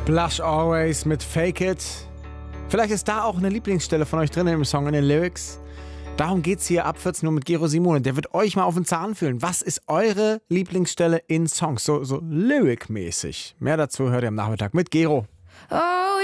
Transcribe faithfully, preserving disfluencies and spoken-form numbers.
Blush Always mit Fake It. Vielleicht ist da auch eine Lieblingsstelle von euch drin im Song, in den Lyrics. Darum geht's hier ab vierzehn Uhr mit Gero Simone. Der wird euch mal auf den Zahn fühlen. Was ist eure Lieblingsstelle in Songs? So, so Lyric-mäßig. Mehr dazu hört ihr am Nachmittag mit Gero. Oh,